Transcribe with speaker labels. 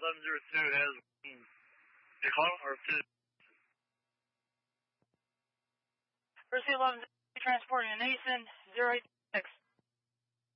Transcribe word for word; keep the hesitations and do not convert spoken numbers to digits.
Speaker 1: eleven zero two has a call or two.
Speaker 2: First eleven transporting a Nason zero eight six.